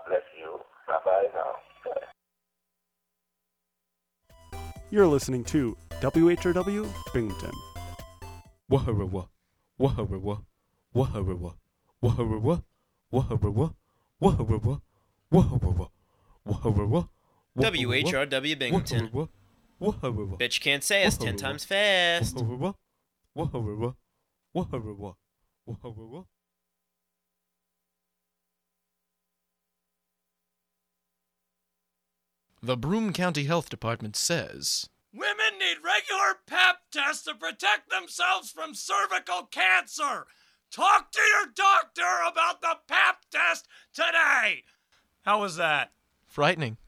bless you. Bye-bye now. You're listening to WHRW Binghamton. Waharawa, waharawa, waharawa, waharawa, waharawa, waharawa, waharawa, waharawa. WHRW Binghamton. Waharawa. Bitch can't say us 10 times fast. Waharawa, waharawa, waharawa, waharawa. The Broome County Health Department says, Women need regular Pap tests to protect themselves from cervical cancer. Talk to your doctor about the Pap test today. How was that? frightening.